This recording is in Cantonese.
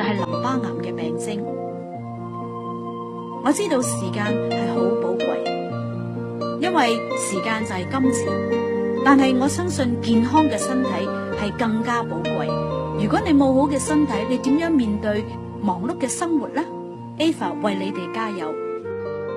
係淋巴癌嘅病徵。我知道時間係好寶貴，因為時間就係金錢，但係我相信健康嘅身體係更加寶貴。如果你冇好嘅身體，你點樣面對忙碌嘅生活呢？Ava 為你哋加油。